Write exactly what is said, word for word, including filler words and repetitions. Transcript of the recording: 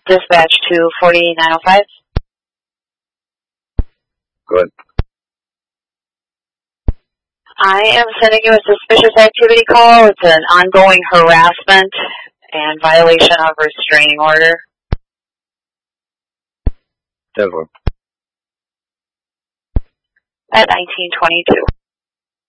Dispatch to forty-nine oh five. Good. I am sending you a suspicious activity call. It's an ongoing harassment and violation of restraining order. Denver. At nineteen twenty-two.